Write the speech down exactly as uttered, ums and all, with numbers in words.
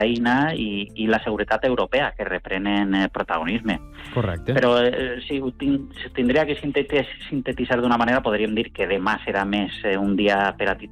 Ucraïna i, i la seguretat europea, que reprenen eh, protagonisme. Correcte. Però eh, si ho tin, si tindria que sintetitzar d'una manera, podríem dir que demà serà més eh, un dia per a